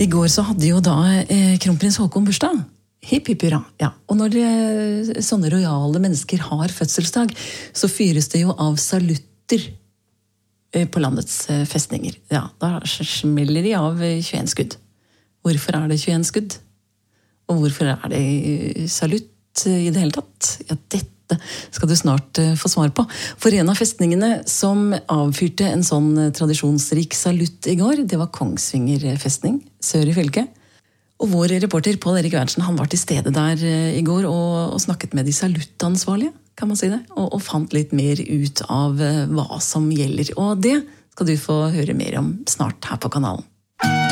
I går så hadde jo da kronprins Håkon bursdag. Hipp, hipp, hurra. Ja. Og når sånne rojale mennesker har fødselsdag, så fyres det jo av salutter på landets festninger. Ja, da smeller de av 21 skudd. Hvorfor det 21 skudd? Og hvorfor det salutt i det hele tatt? Ja, dette skal du snart få svar på. For en av festningene som avfyrte en sånn tradisjonsrik salutt I går, det var Kongsvinger festning, sør I fylket. Og vår reporter Pål Erik Berntsen, han var til stede der I går og snakket med de saluttansvarlige, kan man si det, og fant litt mer ut av hva som gjelder. Og det skal du få høre mer om snart her på kanalen.